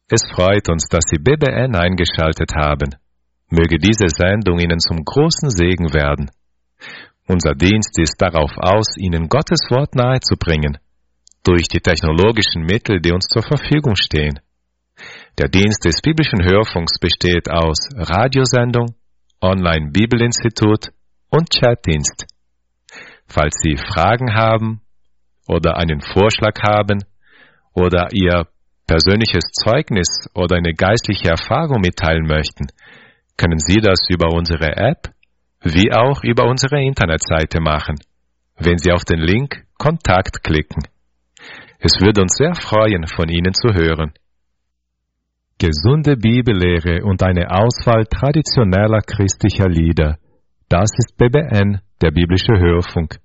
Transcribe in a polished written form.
Es freut uns, dass Sie BBN eingeschaltet haben. Möge diese Sendung Ihnen zum großen Segen werden. Unser Dienst ist darauf aus, Ihnen Gottes Wort nahezubringen, durch die technologischen Mittel, die uns zur Verfügung stehen. Der Dienst des biblischen Hörfunks besteht aus Radiosendung, Online-Bibelinstitut und Chatdienst. Falls Sie Fragen haben oder einen Vorschlag haben oder Ihr persönliches Zeugnis oder eine geistliche Erfahrung mitteilen möchten, können Sie das über unsere App wie auch über unsere Internetseite machen, wenn Sie auf den Link Kontakt klicken. Es würde uns sehr freuen, von Ihnen zu hören. Gesunde Bibellehre und eine Auswahl traditioneller christlicher Lieder. Das ist BBN, der biblische Hörfunk.